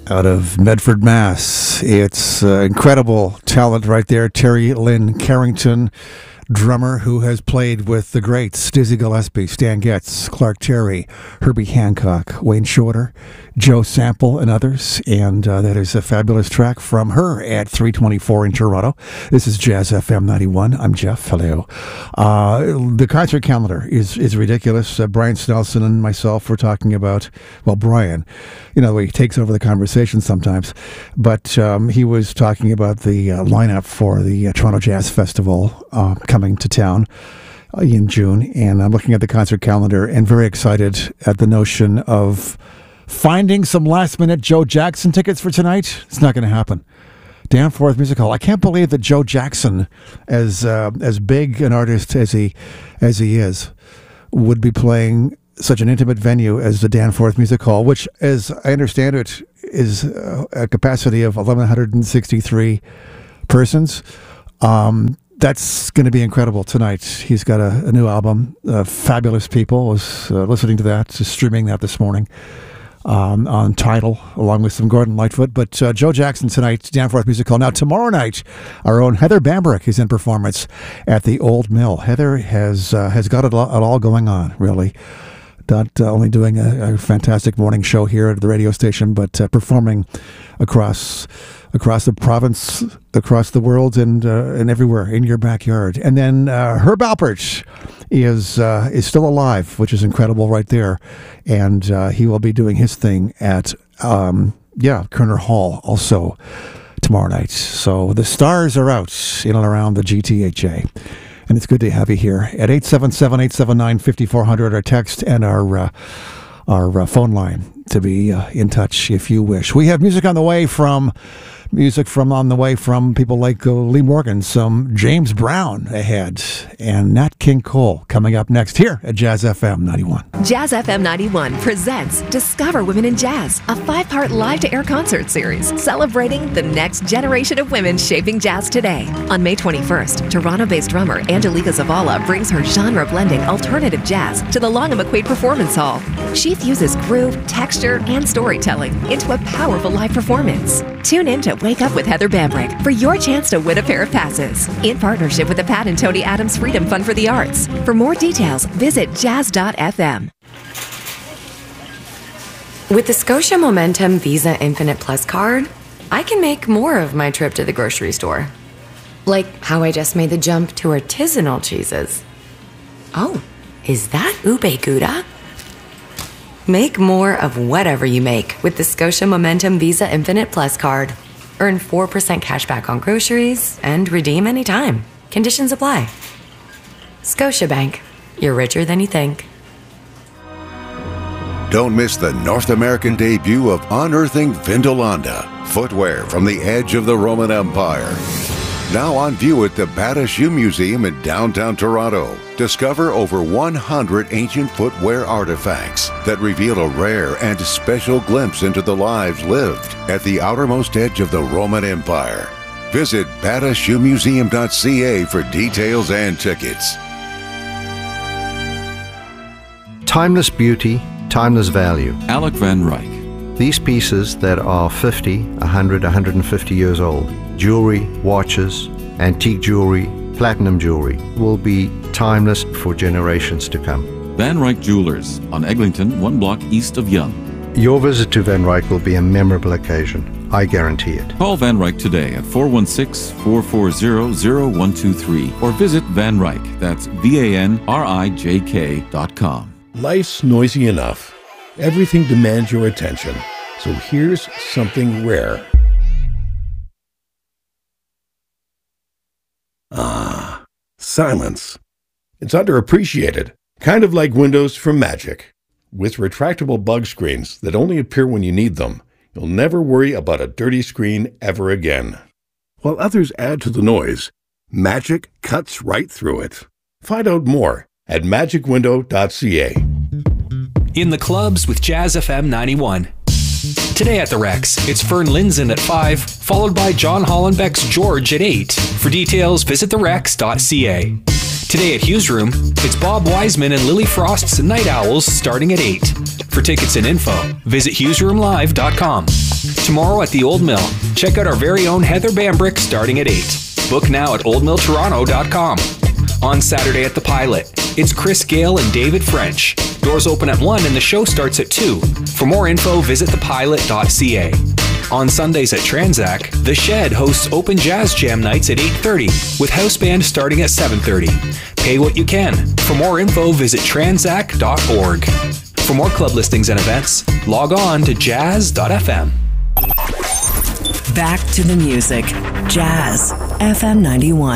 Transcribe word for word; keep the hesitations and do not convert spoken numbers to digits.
out of Medford, Mass. It's uh, incredible talent right there. Terry Lynn Carrington, drummer who has played with the greats Dizzy Gillespie, Stan Getz, Clark Terry, Herbie Hancock, Wayne Shorter, Joe Sample, and others. And uh, that is a fabulous track from her at three twenty-four in Toronto. This is Jazz F M ninety-one. I'm Jeff. Hello. Uh, the concert calendar is, is ridiculous. Uh, Brian Snelson and myself were talking about, well, Brian, you know, he takes over the conversation sometimes, but um, he was talking about the uh, lineup for the uh, Toronto Jazz Festival uh, coming to town in June, and I'm looking at the concert calendar and very excited at the notion of finding some last-minute Joe Jackson tickets for tonight. It's not going to happen. Danforth Music Hall. I can't believe that Joe Jackson, as uh, as big an artist as he as he is, would be playing such an intimate venue as the Danforth Music Hall, which, as I understand it, is uh, a capacity of eleven sixty-three persons. Um, That's going to be incredible tonight. He's got a, a new album, uh, Fabulous People. I was uh, listening to that, just streaming that this morning um, on Tidal, along with some Gordon Lightfoot. But uh, Joe Jackson tonight, Danforth Music Hall. Now, tomorrow night, our own Heather Bambrick is in performance at the Old Mill. Heather has uh, has got it all, it all going on, really. Not uh, only doing a, a fantastic morning show here at the radio station, but uh, performing across across the province, across the world, and uh, and everywhere in your backyard. And then uh, Herb Alpert is uh, is still alive, which is incredible right there. And uh, he will be doing his thing at um, yeah Kerner Hall also tomorrow night. So the stars are out in and around the G T H A. And it's good to have you here at eight seven seven, eight seven nine, five four zero zero, our text and our uh, our uh, phone line to be uh, in touch if you wish. We have music on the way from music from on the way from people like uh, Lee Morgan, some James Brown ahead, and Nat King Cole coming up next here at Jazz F M ninety-one. Jazz F M ninety-one presents Discover Women in Jazz, a five-part live-to-air concert series celebrating the next generation of women shaping jazz today. On May twenty-first, Toronto-based drummer Angelica Zavala brings her genre-blending alternative jazz to the Long and McQuaid Performance Hall. She fuses groove, texture, and storytelling into a powerful live performance. Tune in to Wake Up with Heather Bambrick for your chance to win a pair of passes in partnership with the Pat and Tony Adams Freedom Fund for the Arts. For more details, visit jazz dot f m. With the Scotia Momentum Visa Infinite Plus card, I can make more of my trip to the grocery store. Like how I just made the jump to artisanal cheeses. Oh, is that ube gouda? Make more of whatever you make with the Scotia Momentum Visa Infinite Plus card. Earn four percent cash back on groceries and redeem anytime. Conditions apply. Scotiabank. You're richer than you think. Don't miss the North American debut of Unearthing Vindolanda, footwear from the edge of the Roman Empire. Now on view at the Bata Shoe Museum in downtown Toronto. Discover over one hundred ancient footwear artifacts that reveal a rare and special glimpse into the lives lived at the outermost edge of the Roman Empire. Visit bata shoe museum dot c a for details and tickets. Timeless beauty, timeless value. Alec Van Ryk. These pieces that are fifty, one hundred, one hundred fifty years old, jewelry, watches, antique jewelry, platinum jewelry, will be timeless for generations to come. Van Ryk Jewelers on Eglinton, one block east of Yonge. Your visit to Van Ryk will be a memorable occasion. I guarantee it. Call Van Ryk today at four one six, four four zero, zero one two three or visit Van Ryk, that's V A N R I J K dot com. Life's noisy enough. Everything demands your attention. So here's something rare. Ah, silence. It's underappreciated, kind of like Windows from Magic. With retractable bug screens that only appear when you need them, you'll never worry about a dirty screen ever again. While others add to the noise, Magic cuts right through it. Find out more at magic window dot c a. In the clubs with Jazz F M ninety-one. Today at the Rex, it's Fern Linzen at five, followed by John Hollenbeck's George at eight. For details, visit the rex dot c a. Today at Hughes Room, it's Bob Wiseman and Lily Frost's Night Owls starting at eight. For tickets and info, visit hughes room live dot com. Tomorrow at the Old Mill, check out our very own Heather Bambrick starting at eight. Book now at old mill toronto dot com. On Saturday at the Pilot, it's Chris Gale and David French. Doors open at one and the show starts at two. For more info, visit the pilot dot c a. On Sundays at Tranzac, The Shed hosts open jazz jam nights at eight thirty, with house band starting at seven thirty. Pay what you can. For more info, visit tranzac dot org. For more club listings and events, log on to jazz dot f m. Back to the music. Jazz F M ninety-one.